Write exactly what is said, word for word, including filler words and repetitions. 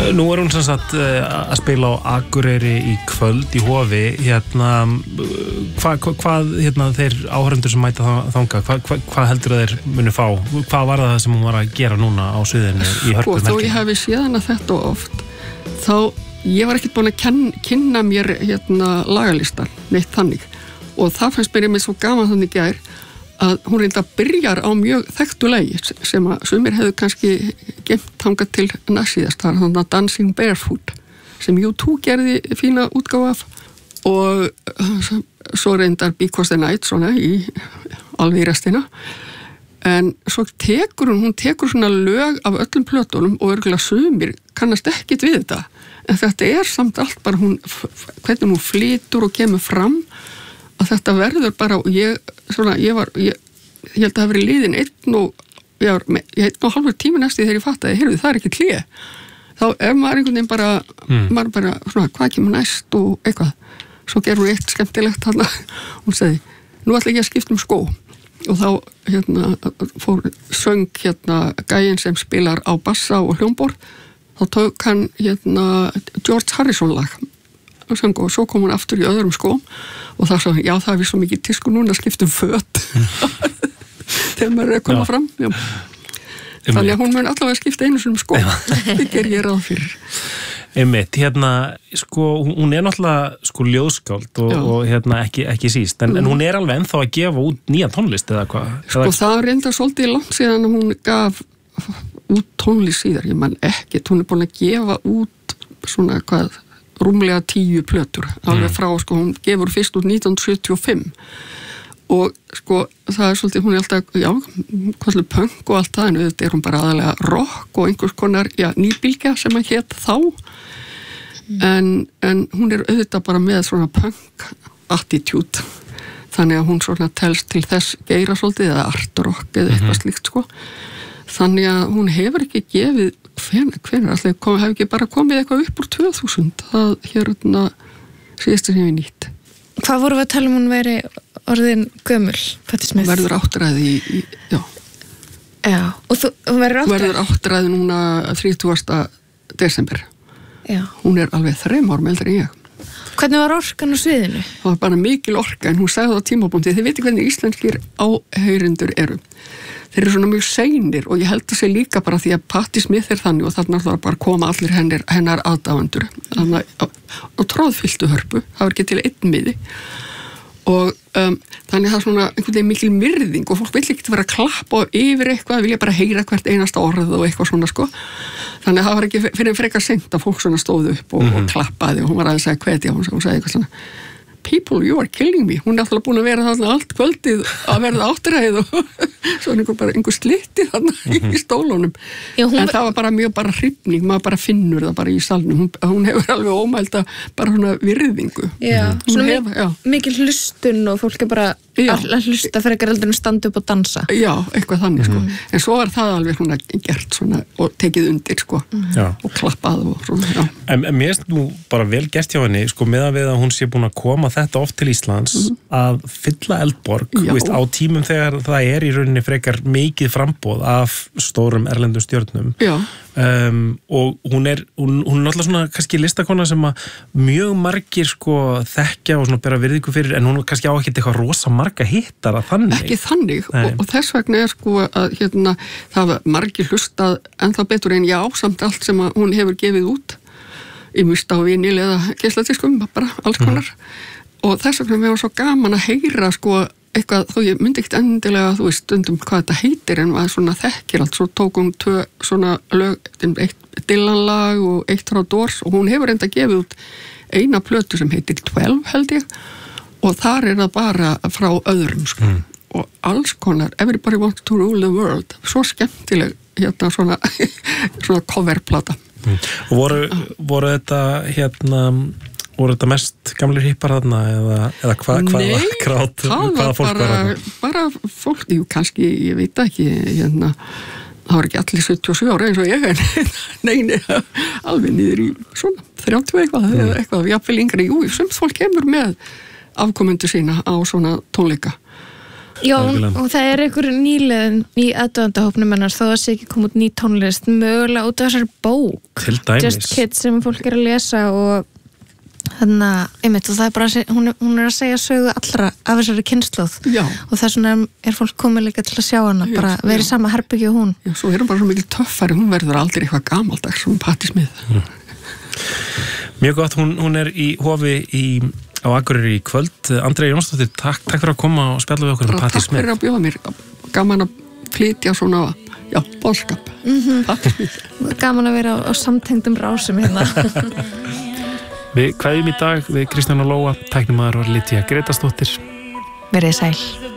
Nú er hún sem sagt að spila á Akureyri í kvöld í Hofi hérna, hvað hva, hva, hérna, þeir áhörendur sem mæta þanga, hvað hva, hva heldur þeir muni fá? Hvað var það sem hún var að gera núna á sviðinu í Hörpu? Sko, þó ég hafi séð hana þetta oft, þá ég var ekkert búin að ken, kynna mér hérna lagalistan, neitt þannig. Og það fannst mér einmitt svo gaman þannig gær að hún reynda byrjar á mjög þekktu lagi sem að sumir hefðu kannski gemt þangað til næstsíðast, það er þannig að Dancing Barefoot sem U two gerði fína útgáfa af og svo reyndar Because the Night svona í alveg í restina en svo tekur hún, hún tekur svona lög af öllum plötunum og örgulega sumir kannast ekkit við þetta en þetta er samt allt bara hún hvernig hún flytur og kemur fram að þetta verður bara og ég, svona, ég var, ég, ég held að það hafi verið liðin einn og, ég var, ég einn og halvur tími næstu þegar ég fattaði, heyrðu það er ekki hlé. Þá ef maður einhvern veginn bara, mm. maður bara, svona, hvað kemur næst og eitthvað. Svo gerur hún eitt skemmtilegt þarna, hún segi, nú ætla ég að skipta um skó. Og þá, hérna, fór söng, hérna, gæinn sem spilar á bassa og hljómborð, þá tók hann, hérna, George Harrison lag. Og svo kom hún aftur í öðrum skóm og það sagði, já það er við svo mikið tísku núna að skipta um föt þegar maður er að koma já. Fram já. Þannig að hún mun allavega skipta einu svona skóm það ger ég ráð fyrir Einmitt, hérna, sko, hún er náttúrulega sko ljóðskáld og, og hérna ekki, ekki síst, en, mm. en hún er alveg ennþá að gefa út nýja tónlist eða hvað? Sko eða... það reyndar svolítið langt síðan að hún gaf út tónlist síðar, ég man ekki, hún er búin að gefa út svona hvað rúmlega tíu plötur alveg frá, sko, hún gefur fyrst út nítján hundruð sjötíu og fimm og sko, það er svolítið, hún er alltaf já, hvað er punk og allt það en auðvitað er hún bara aðalega rock og einhvers konar, já, nýbylgja sem hann hét þá mm. en, en hún er auðvitað bara með svona punk attitude þannig að hún svona telst til þess geira svolítið, eða art rock eða eitthvað mm-hmm. slíkt, sko þannig að hún hefur ekki gefið hvenær, hvenær, alltaf kom, hef ekki bara komið eitthvað upp úr tvö þúsund það hérna síðustu sem ég nýtt. Hvað voru við að tala um hún veri orðin gömul? Hún verður áttræði í, í já. Já, og þú, hún verður áttræði? Hún verður áttræði núna þrítugasta desember. Já. Hún er alveg þrem árum eldri en ég. Hvernig var orkan á sviðinu? Það var bara mikil orka en hún sagði á tímabúndi, þið veitir hvernig íslenskir áheyrendur eru. Þeir eru svona mjög seinir og ég held að segja líka bara því að Patti Smith er þannig og þarna ætlar bara að koma allir hennar, hennar aðdáendur þannig að á tróðfylltu Hörpu, það var ekki til einn miði og um, þannig að það er svona einhvern veginn mikil myrðing og fólk vill ekki vera að klappa yfir eitthvað, vilja bara heyra hvert einasta orð og eitthvað svona sko þannig að það var ekki fyrir frekar seint að fólk svona stóð upp og, mm-hmm. og klappaði og hún var aðeins að hvetja og hún sagði eitthvað svona people, you are killing me. Hún er alltaf búin að vera þarna allt kvöldið að verða áttræð og svo er einhver bara einhver slitti þarna mm-hmm. í stólunum. Já, hún... En það var bara mjög bara hrifning, maður bara finnur það bara í salnum. Hún, hún hefur alveg ómælda bara svona virðingu. Já, hún svona hefur, já. Mikil hlustun og fólk er bara já. Að hlusta fyrir ekkert eldur en standa upp og dansa. Já, eitthvað þannig sko. Mm. En svo var það alveg svona gert svona og tekið undir sko mm. og klappað og svona, já. En, en mér finnst nú bara vel gert hjá henni sko með að við að hún sé búin að koma þetta oft til Íslands mm. að fylla Eldborg veist, á tímum þegar það er í rauninni frekar mikið framboð af stórum erlendum stjörnum um, og hún er hún, hún er alltaf svona kannski listakona sem að mjög margir sko þekkja og svona bera virðingu fyrir en hún kannski á ekkert eitthvað rosa marga hittar að þannig ekki þannig og, og þess vegna er sko að hérna, það var margir hlustað ennþá betur en já samt allt sem að hún hefur gefið út í mista á vinil eða geisladiskum bara alls konar mm. og þess vegna mér var svo gaman að heyra sko eitthvað, þó ég myndi ekkert endilega þú veist stundum hvað þetta heitir en maður svona þekkir allt, svo tókum tvö svona lög, eitt Dylan-lag og eitt frá Doors og hún hefur enda gefið út eina plötu sem heitir twelve held ég og þar er það bara frá öðrum sko mm. og alls konar, Everybody Wants to Rule the World svo skemmtileg hérna svona svona coverplata mm. og voru, voru þetta hérna voru þetta mest gamlir hippar þarna eða, eða hva, hvaða krát hvaða fólk bara, var þarna? Bara fólk, jú, kannski, ég veit ekki hérna, það var ekki allir sjötíu og sjö ára eins og ég en neini, alveg niður í svona þrjátíu eitthvað, mm. eða eitthvað jafnvel yngri, jú, sumt fólk kemur með afkomendur sína á svona tónleika Já, og það er einhver nýliðin í aðdöðandahópnum hennar þó að sé ekki koma út ný tónlist mögulega út af þessari bók Til dæmis Just Kids sem fólk er að lesa og þannig að, einmitt, og það er bara hún er, hún er að segja sögu allra af þessari kynslóð Já. og þess vegna er fólk komið líka til að sjá hana Já, bara verið já. sama herbyggju og hún Já, svo er hún bara svo mikil töffari, hún verður aldrei eitthvað gamaldags sem Patti Smith mm. Mjög gott, hún, hún er í hofi í, á Akureyri í kvöld Andrea Jónsdóttir, takk, takk fyrir að koma og spjalla við okkur um Patti Smith Takk fyrir að bjóða mér, gaman að flytja svona, já, boðskap mm-hmm. Patti Smith Gaman að vera á, á samtengdum rásum hérna Við kveðjum í dag við Kristján og Lóa, tæknimaður var Lydía Gretastóttir Verið sæl